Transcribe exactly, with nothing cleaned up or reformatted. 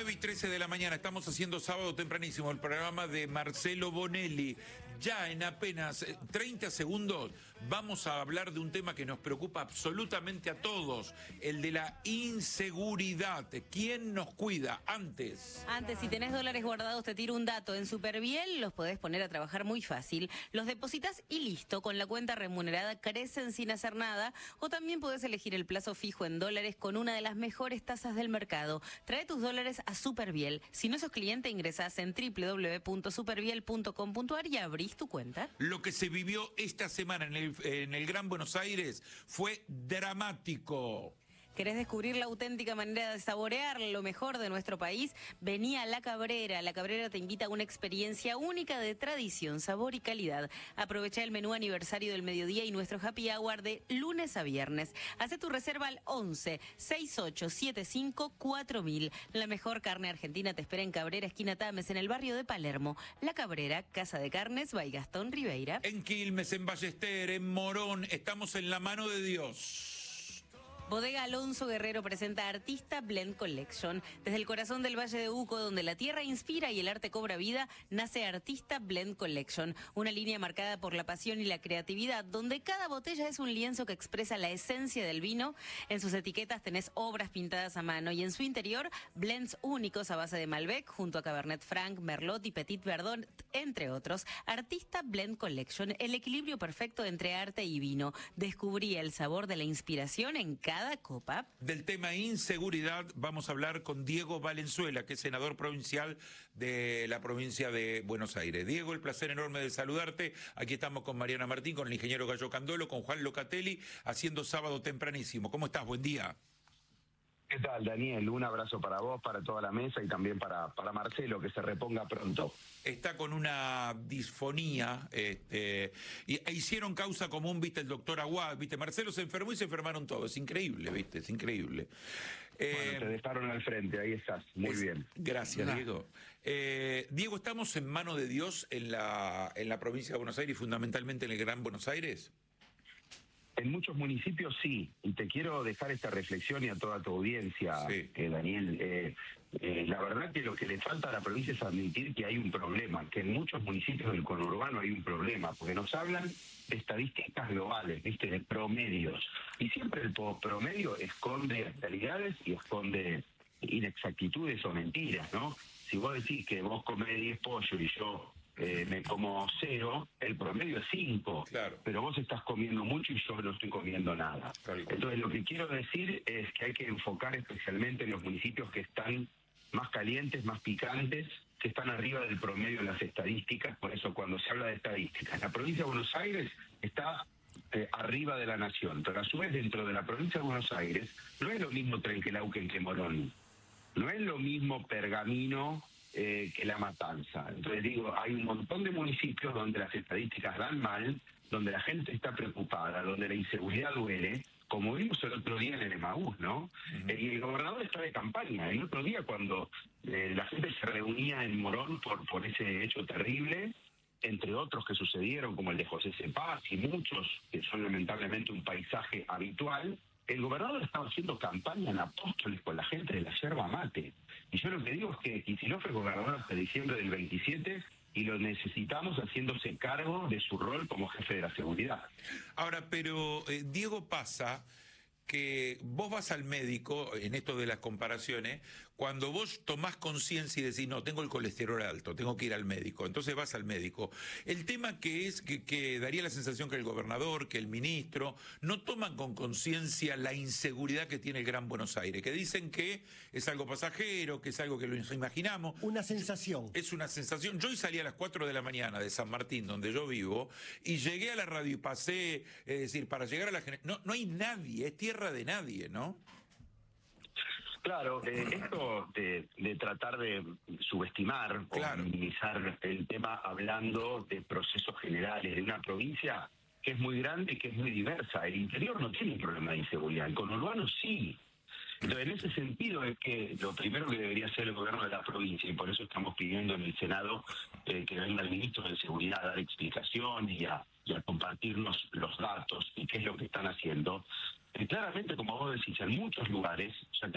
nueve y trece de la mañana, estamos haciendo sábado tempranísimo el programa de Marcelo Bonelli. Ya en apenas treinta segundos vamos a hablar de un tema que nos preocupa absolutamente a todos, el de la inseguridad. ¿Quién nos cuida? Antes. Antes, si tenés dólares guardados, te tiro un dato. En Superviel los podés poner a trabajar muy fácil. Los depositas y listo, con la cuenta remunerada crecen sin hacer nada. O también podés elegir el plazo fijo en dólares con una de las mejores tasas del mercado. Trae tus dólares a Superviel. Si no sos cliente, ingresás en doble u doble u doble u punto superviel punto com punto a r y abrís tu cuenta. Lo que se vivió esta semana en el, en el Gran Buenos Aires fue dramático. ¿Querés descubrir la auténtica manera de saborear lo mejor de nuestro país? Vení a La Cabrera. La Cabrera te invita a una experiencia única de tradición, sabor y calidad. Aprovecha el menú aniversario del mediodía y nuestro happy hour de lunes a viernes. Hacé tu reserva al once, sesenta y ocho setenta y cinco, cuatro mil. La mejor carne argentina te espera en Cabrera, esquina Tames, en el barrio de Palermo. La Cabrera, Casa de Carnes, by Gastón Ribeira. En Quilmes, en Ballester, en Morón, estamos en la mano de Dios. Bodega Alonso Guerrero presenta Artista Blend Collection. Desde el corazón del Valle de Uco, donde la tierra inspira y el arte cobra vida, nace Artista Blend Collection. Una línea marcada por la pasión y la creatividad, donde cada botella es un lienzo que expresa la esencia del vino. En sus etiquetas tenés obras pintadas a mano y en su interior, blends únicos a base de Malbec, junto a Cabernet Franc, Merlot y Petit Verdot, entre otros. Artista Blend Collection, el equilibrio perfecto entre arte y vino. Descubrí el sabor de la inspiración en cada Cada copa. Del tema inseguridad vamos a hablar con Diego Valenzuela, que es senador provincial de la provincia de Buenos Aires. Diego, el placer enorme de saludarte. Aquí estamos con Mariana Martín, con el ingeniero Gallo Candolo, con Juan Locatelli, haciendo sábado tempranísimo. ¿Cómo estás? Buen día. ¿Qué tal, Daniel? Un abrazo para vos, para toda la mesa y también para, para Marcelo, que se reponga pronto. Está con una disfonía, este, y, e hicieron causa común, viste, el doctor Aguad, viste, Marcelo se enfermó y se enfermaron todos, es increíble, viste, es increíble. Bueno, eh, te dejaron al frente, ahí estás, muy es, bien. Gracias, Nah. Diego. Eh, Diego, ¿estamos en mano de Dios en la, en la provincia de Buenos Aires y fundamentalmente en el Gran Buenos Aires? En muchos municipios sí, y te quiero dejar esta reflexión y a toda tu audiencia, sí. eh, Daniel. Eh, eh, la verdad que lo que le falta a la provincia es admitir que hay un problema, que en muchos municipios del conurbano hay un problema, porque nos hablan de estadísticas globales, viste, de promedios, y siempre el promedio esconde realidades y esconde inexactitudes o mentiras, ¿no? Si vos decís que vos comés diez pollos y yo Eh, me como cero, el promedio es cinco, claro. Pero vos estás comiendo mucho y yo no estoy comiendo nada. Claro. Entonces lo que quiero decir es que hay que enfocar especialmente en los municipios que están más calientes, más picantes, que están arriba del promedio en las estadísticas. Por eso cuando se habla de estadísticas, la provincia de Buenos Aires está eh, arriba de la nación, pero a su vez dentro de la provincia de Buenos Aires no es lo mismo Trenquelauquen que Morón, no es lo mismo Pergamino Eh, que La Matanza. Entonces digo, hay un montón de municipios donde las estadísticas dan mal, donde la gente está preocupada, donde la inseguridad duele, como vimos el otro día en el Emaús, ¿no? Uh-huh. Y el gobernador está de campaña. El otro día cuando eh, la gente se reunía en Morón por, por ese hecho terrible, entre otros que sucedieron, como el de José Cepaz y muchos que son lamentablemente un paisaje habitual, el gobernador estaba haciendo campaña en Apóstoles con la gente de la yerba mate. Y yo lo que digo es que Kicillof es gobernador hasta diciembre del veintisiete y lo necesitamos haciéndose cargo de su rol como jefe de la seguridad. Ahora, pero eh, Diego, pasa que vos vas al médico, en esto de las comparaciones, cuando vos tomás conciencia y decís, no, tengo el colesterol alto, tengo que ir al médico, entonces vas al médico. El tema que es que, que daría la sensación que el gobernador, que el ministro, no toman con conciencia la inseguridad que tiene el Gran Buenos Aires, que dicen que es algo pasajero, que es algo que lo imaginamos. Una sensación. Es una sensación. Yo hoy salí a las cuatro de la mañana de San Martín, donde yo vivo, y llegué a la radio y pasé, es decir, para llegar a la... No, no hay nadie, es tierra de nadie, ¿no? Claro, eh, esto de, de tratar de subestimar claro. o minimizar el tema hablando de procesos generales de una provincia que es muy grande y que es muy diversa. El interior no tiene un problema de inseguridad, el conurbano sí. Entonces, en ese sentido es que lo primero que debería hacer el gobierno de la provincia, y por eso estamos pidiendo en el Senado eh, que venga el ministro de Seguridad a dar explicaciones y a, y a compartirnos los datos y qué es lo que están haciendo. Y claramente, como vos decís, en muchos lugares, ya